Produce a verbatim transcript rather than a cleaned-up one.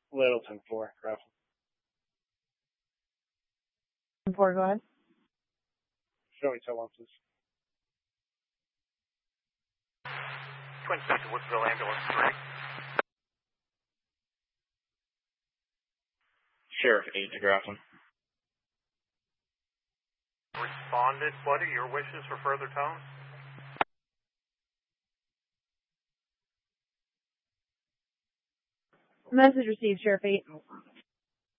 Littleton four, Grafton. four, go ahead. Show me tail one, please. Twin City, Woodsville ambulance three. Sheriff eight to Grafton. Responded. What are your wishes for further tone? Message received, Sheriff eight.